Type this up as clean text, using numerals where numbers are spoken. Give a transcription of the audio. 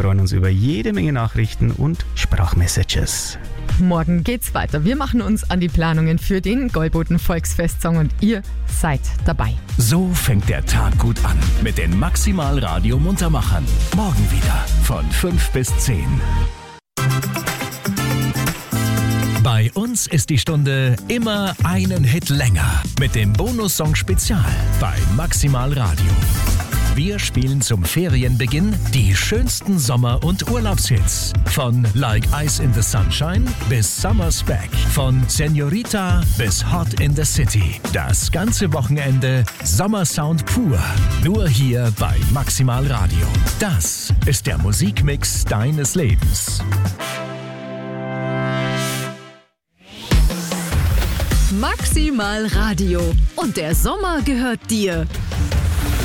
freuen uns über jede Menge Nachrichten und Sprachmessages. Morgen geht's weiter. Wir machen uns an die Planungen für den Golboten Volksfestsong und ihr seid dabei. So fängt der Tag gut an mit den Maximal Radio Muntermachern. Morgen wieder von 5 bis 10. Bei uns ist die Stunde immer einen Hit länger mit dem Bonussong Spezial bei Maximal Radio. Wir spielen zum Ferienbeginn die schönsten Sommer- und Urlaubshits. Von Like Ice in the Sunshine bis Summer's Back. Von Senorita bis Hot in the City. Das ganze Wochenende Sommersound pur. Nur hier bei Maximal Radio. Das ist der Musikmix deines Lebens. Maximal Radio. Und der Sommer gehört dir.